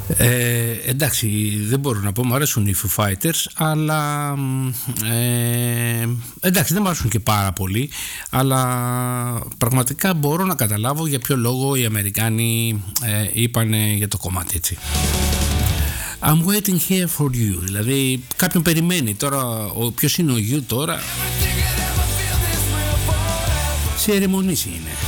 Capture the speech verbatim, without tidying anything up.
Ε, εντάξει, δεν μπορώ να πω, μου αρέσουν οι Foo Fighters, αλλά ε, εντάξει, δεν μου αρέσουν και πάρα πολύ, αλλά πραγματικά μπορώ να καταλάβω για ποιο λόγο οι Αμερικάνοι ε, είπανε για το κομμάτι, έτσι. I'm waiting here for you, δηλαδή κάποιον περιμένει. Τώρα, ο, ποιος είναι ο You τώρα? Σε ερεμονήσει είναι.